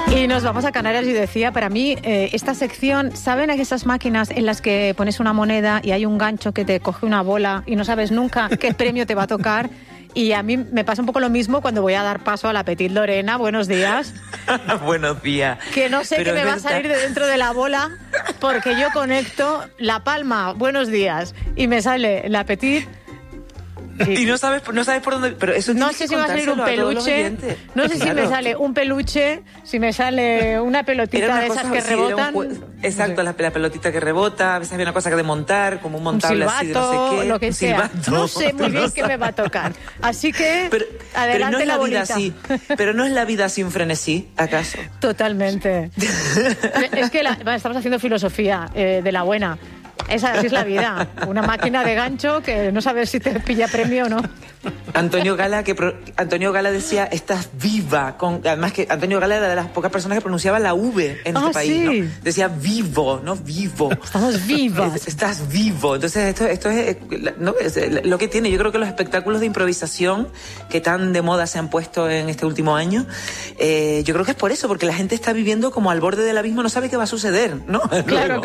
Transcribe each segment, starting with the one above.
Y nos vamos a Canarias y decía, para mí, esta sección, ¿saben esas máquinas en las que pones una moneda y hay un gancho que te coge una bola y no sabes nunca qué premio te va a tocar? Y a mí me pasa un poco lo mismo cuando voy a dar paso a la Petit Lorena. Buenos días. Buenos días. Que no sé qué me va a salir de dentro de la bola, porque yo conecto la palma, buenos días, y me sale la Petit. Y no sabes por dónde, pero eso no sé si va a salir un peluche, no sé si me sale un peluche, si me sale una pelotita de esas que rebotan. Exacto, la pelotita que rebota, a veces había una cosa que de montar, como un montable silbato, así de no sé qué. Lo que sea. No sé muy bien qué me va a tocar. Así que adelante, pero no es la vida bolita. así, pero no es la vida sin frenesí, ¿acaso? Totalmente. Es que estamos haciendo filosofía de la buena. Así es la vida. Una máquina de gancho que no sabes si te pilla premio o no. Antonio Gala decía, estás viva. Además que Antonio Gala era de las pocas personas que pronunciaba la V en este país, sí. ¿no? Decía vivo, no vivo. Estamos vivas. Estás vivo. Entonces esto es, ¿no? Es lo que tiene. Yo creo que los espectáculos de improvisación que tan de moda se han puesto en este último año, yo creo que es por eso, porque la gente está viviendo como al borde del abismo, no sabe qué va a suceder, ¿no? Claro.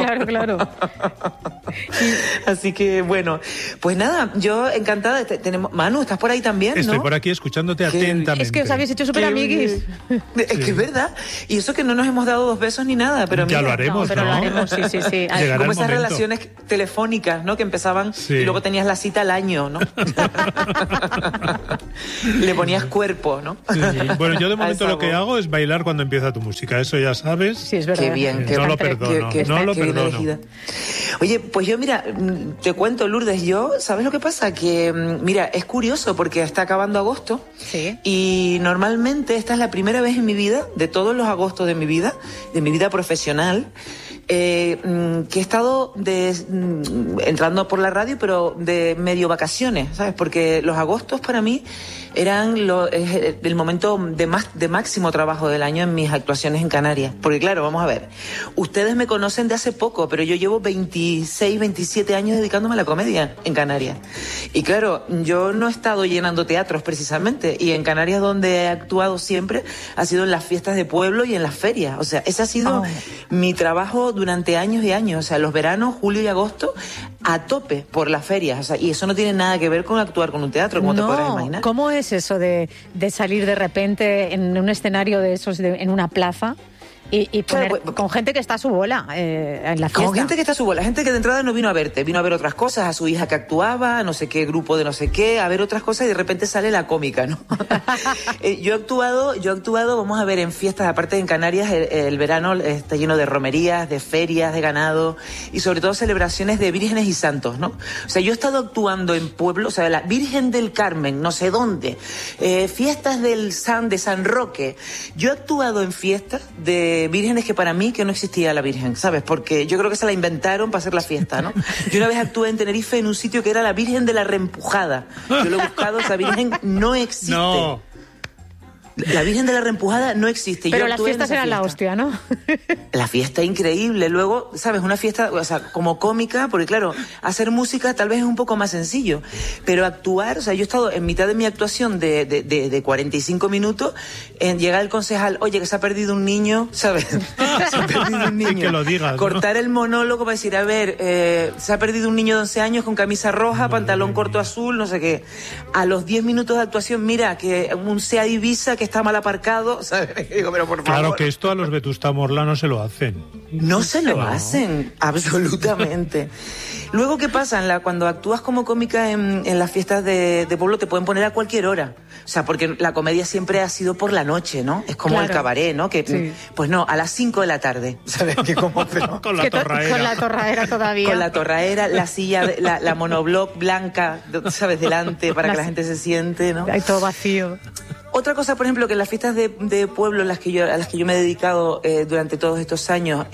Así que, bueno, pues nada, yo encantada. Tenemos Manu, ¿estás por ahí también? Estoy ¿no? por aquí escuchándote atentamente. Es que os habéis hecho súper amiguis. Es que es verdad. Y eso que no nos hemos dado 2 besos ni nada, pero ya mira, lo haremos, pero ¿no? lo haremos, sí. Como esas relaciones telefónicas, ¿no? Que empezaban y luego tenías la cita al año, ¿no? Le ponías cuerpo, ¿no? Sí. Bueno, yo de momento lo que hago es bailar cuando empieza tu música, eso ya sabes. Sí, es verdad. Qué bien. No lo perdono, no lo perdono. Oye, pues yo, mira, te cuento, Lourdes, ¿sabes lo que pasa? Que, mira, es curioso porque está acabando agosto. Sí. Y normalmente esta es la primera vez en mi vida, de todos los agostos de mi vida profesional, que he estado entrando por la radio, pero de medio vacaciones, ¿sabes? Porque los agostos para mí eran el momento de máximo trabajo del año en mis actuaciones en Canarias. Porque claro, vamos a ver, ustedes me conocen de hace poco, pero yo llevo 26, 27 años dedicándome a la comedia en Canarias. Y claro, yo no he estado llenando teatros precisamente, y en Canarias donde he actuado siempre ha sido en las fiestas de pueblo y en las ferias. O sea, ese ha sido mi trabajo durante años y años. O sea, los veranos, julio y agosto, a tope por las ferias. O sea, y eso no tiene nada que ver con actuar con un teatro, como te podrás imaginar. ¿Cómo es eso de salir de repente en un escenario de esos, en una plaza? Y poner, con gente que está a su bola en la fiesta. Con gente que está a su bola, gente que de entrada no vino a verte, vino a ver otras cosas, a su hija que actuaba, no sé qué grupo de no sé qué, a ver otras cosas, y de repente sale la cómica, ¿no? Yo he actuado, vamos a ver, en fiestas, aparte en Canarias, el verano está lleno de romerías, de ferias, de ganado, y sobre todo celebraciones de vírgenes y santos, ¿no? O sea, yo he estado actuando en pueblos, o sea, la Virgen del Carmen, no sé dónde, fiestas de San Roque. Yo he actuado en fiestas de vírgenes que para mí que no existía la Virgen, ¿sabes? Porque yo creo que se la inventaron para hacer la fiesta, ¿no? Yo una vez actué en Tenerife en un sitio que era la Virgen de la Reempujada. Yo lo he buscado, esa Virgen no existe. No. La Virgen de la Reempujada no existe. Pero las fiestas eran la hostia, ¿no? La fiesta increíble. Luego, ¿sabes? Una fiesta, o sea, como cómica, porque claro, hacer música tal vez es un poco más sencillo. Pero actuar, o sea, yo he estado en mitad de mi actuación de 45 minutos, llega el concejal, oye, que se ha perdido un niño, ¿sabes? Se ha perdido un niño. Y que lo digas, cortar, ¿no? El monólogo para decir, a ver, se ha perdido un niño de 11 años con camisa roja, pantalón corto azul, no sé qué. A los 10 minutos de actuación, mira, que un Seat Ibiza que está mal aparcado, ¿sabes? Digo, pero por favor. Claro que esto a los Vetusta Morla no se lo hacen. No se lo hacen, absolutamente. Luego, ¿qué pasa? Cuando actúas como cómica en las fiestas de pueblo, te pueden poner a cualquier hora. O sea, porque la comedia siempre ha sido por la noche, ¿no? Es como el cabaret, ¿no? Que, sí. Pues no, a las 5 de la tarde, ¿sabes? Que como, pero, con la torraera. Con la torraera todavía. Con la torraera, la silla, la monobloc blanca, ¿sabes? Delante, para que la gente se siente, ¿no? Hay todo vacío. Otra cosa, por ejemplo, que en las fiestas de pueblo a las que yo me he dedicado durante todos estos años,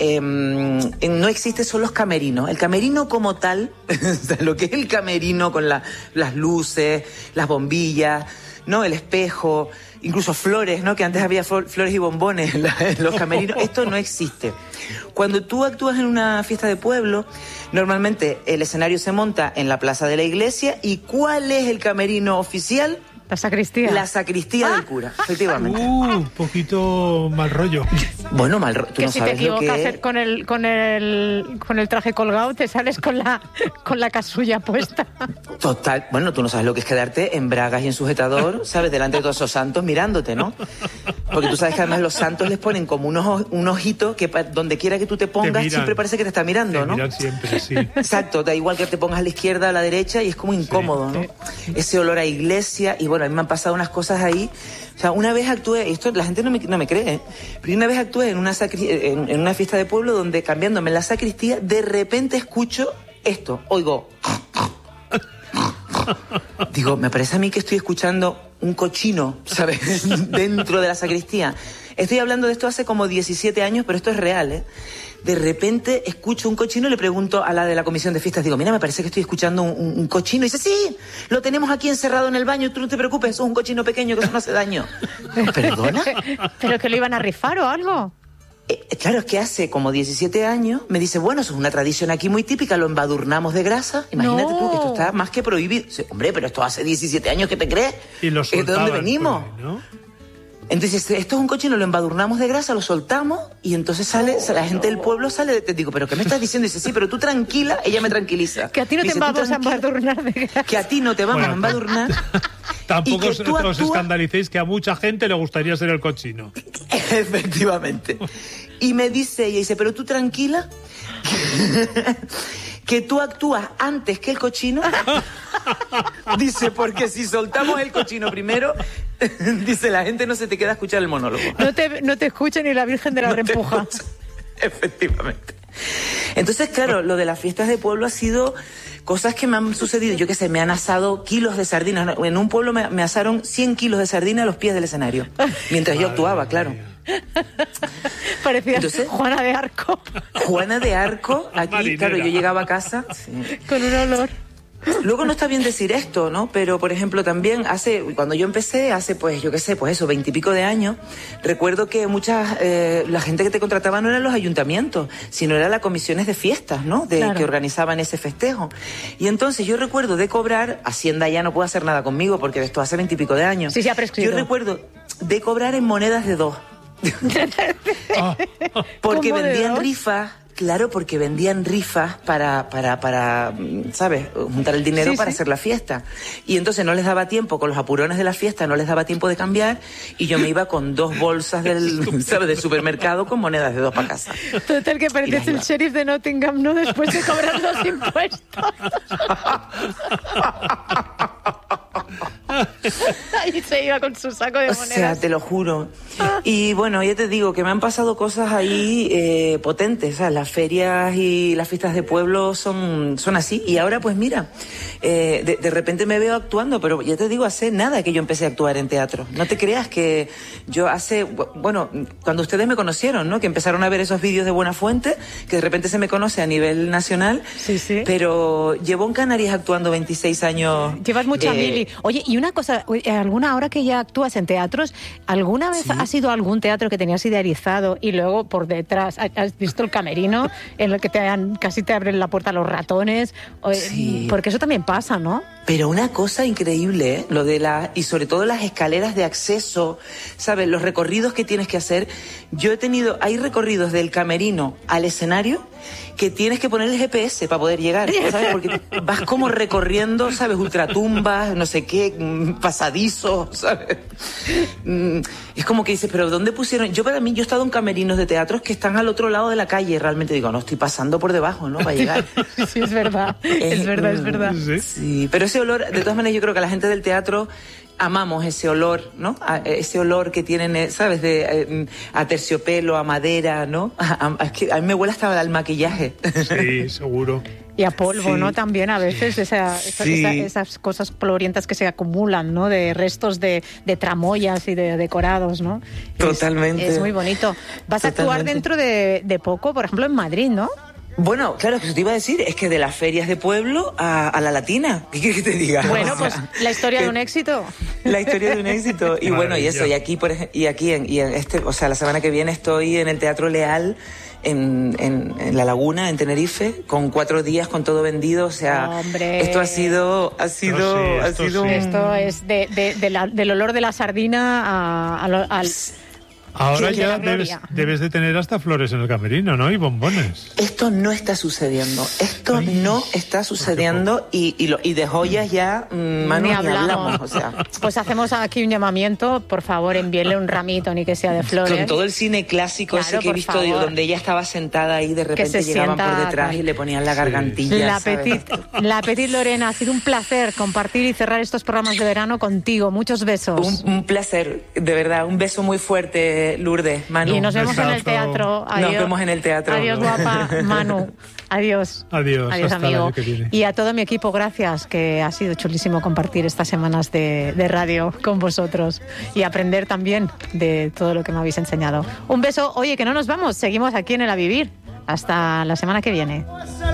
no existe solo los camerinos. El camerino como tal, lo que es el camerino con las luces, las bombillas, ¿no? El espejo, incluso flores, ¿no? Que antes había flores y bombones en los camerinos. Esto no existe. Cuando tú actúas en una fiesta de pueblo, normalmente el escenario se monta en la plaza de la iglesia. ¿Y cuál es el camerino oficial? La sacristía. La sacristía del cura, efectivamente. Un poquito mal rollo. Bueno, mal rollo. Que no si te equivocas con el traje colgado, te sales con la casulla puesta. Total. Bueno, tú no sabes lo que es quedarte en bragas y en sujetador, ¿sabes? Delante de todos esos santos mirándote, ¿no? Porque tú sabes que además los santos les ponen como un ojito que donde quiera que tú te pongas siempre parece que te está mirando, ¿no? Miran siempre, sí. Exacto, da igual que te pongas a la izquierda o a la derecha y es como incómodo, ¿no? Ese olor a iglesia y bueno, a mí me han pasado unas cosas ahí. O sea, una vez actué, esto la gente no me cree, pero una vez actué en una fiesta de pueblo donde cambiándome en la sacristía, de repente escucho esto, oigo. Digo, me parece a mí que estoy escuchando un cochino, ¿sabes? Dentro de la sacristía. Estoy hablando de esto hace como 17 años, pero esto es real, ¿eh? De repente escucho un cochino y le pregunto a la de la comisión de fiestas, digo, mira, me parece que estoy escuchando un cochino. Y dice, sí, lo tenemos aquí encerrado en el baño, tú no te preocupes, eso es un cochino pequeño que eso no hace daño. ¿Perdona? ¿Pero que lo iban a rifar o algo? Claro, es que hace como 17 años me dice, bueno, eso es una tradición aquí muy típica, lo embadurnamos de grasa. Imagínate tú que esto está más que prohibido. Dice, hombre, pero esto hace 17 años, ¿qué te crees? Y lo ¿De dónde venimos? Ahí, ¿no? Entonces, esto es un cochino, lo embadurnamos de grasa, lo soltamos y entonces la gente del pueblo sale. Te digo, ¿pero qué me estás diciendo? Dice, sí, pero tú tranquila, ella me tranquiliza. Que a ti no te vamos a embadurnar de grasa. Que a ti no te vamos a embadurnar. Tampoco os escandalicéis que a mucha gente le gustaría ser el cochino. Efectivamente. Y me dice ella, dice, pero tú tranquila, que tú actúas antes que el cochino. Dice, porque si soltamos el cochino primero, dice, la gente no se te queda a escuchar el monólogo. No te escucha ni la Virgen de la Reempuja. Efectivamente. Entonces, claro, lo de las fiestas de pueblo ha sido cosas que me han sucedido. Yo qué sé, me han asado kilos de sardinas. En un pueblo me asaron 100 kilos de sardinas a los pies del escenario. Mientras yo actuaba, claro. Parecía Juana de Arco. Juana de Arco, aquí, marinera. Claro, yo llegaba a casa con un olor. Luego no está bien decir esto, ¿no? Pero, por ejemplo, también cuando yo empecé, pues, yo qué sé, pues eso, 20 y pico de años, recuerdo que la gente que te contrataba no eran los ayuntamientos, sino eran las comisiones de fiestas, ¿no? Claro. Que organizaban ese festejo. Y entonces yo recuerdo de cobrar, Hacienda ya no puede hacer nada conmigo porque esto hace 20 y pico de años. Sí, se ha prescrito. Yo recuerdo de cobrar en monedas de 2. Porque vendían rifas. Claro, porque vendían rifas para ¿sabes? Juntar el dinero para hacer la fiesta. Y entonces no les daba tiempo, con los apurones de la fiesta, no les daba tiempo de cambiar, y yo me iba con 2 bolsas del supermercado con monedas de 2 para casa. Total, que pareces el sheriff de Nottingham, ¿no? Después de cobrar los impuestos. Y se iba con su saco de monedas. O sea, te lo juro. Y bueno, ya te digo que me han pasado cosas ahí potentes. O sea, las ferias y las fiestas de pueblo son así. Y ahora, pues mira, de repente me veo actuando, pero ya te digo, hace nada que yo empecé a actuar en teatro. No te creas que yo bueno, cuando ustedes me conocieron, ¿no? Que empezaron a ver esos vídeos de Buenafuente, que de repente se me conoce a nivel nacional. Sí. Pero llevo en Canarias actuando 26 años. Llevas mucha mili. Oye, y una cosa, ¿alguna hora que ya actúas en teatros, alguna vez has ido a algún teatro que tenías idealizado y luego por detrás has visto el camerino en el que casi te abren la puerta los ratones? Sí. Porque eso también pasa, ¿no? Pero una cosa increíble, ¿eh? Lo de y sobre todo las escaleras de acceso, ¿sabes? Los recorridos que tienes que hacer. Hay recorridos del camerino al escenario que tienes que poner el GPS para poder llegar, ¿sabes? Porque vas como recorriendo, ¿sabes? Ultratumbas, no sé qué, pasadizos, ¿sabes? Es como que dices, pero ¿dónde pusieron? Yo he estado en camerinos de teatros que están al otro lado de la calle, realmente digo, no, estoy pasando por debajo, ¿no? Para llegar. Sí, es verdad, es verdad. Sí, pero ese olor, de todas maneras, yo creo que la gente del teatro amamos ese olor, ¿no? Ese olor que tienen, ¿sabes? A terciopelo, a madera, ¿no? Es que a mí me huele hasta al maquillaje. Sí, seguro. Y a polvo, ¿no? También a veces esas cosas polvorientas que se acumulan, ¿no? De restos de tramoyas y de decorados, ¿no? Totalmente. Es muy bonito. Vas a actuar dentro de poco, por ejemplo, en Madrid, ¿no? Bueno, claro, que te iba a decir, es que de las ferias de pueblo a la latina, ¿qué quieres que te diga? Bueno, pues la historia de un éxito. La historia de un éxito. Y bueno, y eso, y aquí, o sea, la semana que viene estoy en el Teatro Leal, en La Laguna, en Tenerife, con 4 días, con todo vendido. O sea, ¡hombre! Esto ha sido Esto es del olor de la sardina al... Ahora ya debes de tener hasta flores en el camerino, ¿no? Y bombones. Esto no está sucediendo. Esto no está sucediendo y de joyas ya, Manu, ni hablamos. O sea. Pues hacemos aquí un llamamiento. Por favor, envíenle un ramito, ni que sea de flores. Con todo el cine clásico, claro, ese que he visto, donde ella estaba sentada ahí, de repente llegaban por detrás y le ponían la gargantilla. La Petit Lorena, ha sido un placer compartir y cerrar estos programas de verano contigo. Muchos besos. Un placer, de verdad. Un beso muy fuerte, Lourdes, Manu. Y nos vemos en el teatro. Adiós. Nos vemos en el teatro. Adiós, guapa. Manu. Adiós. Adiós, hasta amigo. El año que viene. Y a todo mi equipo, gracias, que ha sido chulísimo compartir estas semanas de radio con vosotros y aprender también de todo lo que me habéis enseñado. Un beso. Oye, que no nos vamos, seguimos aquí en el A Vivir. Hasta la semana que viene.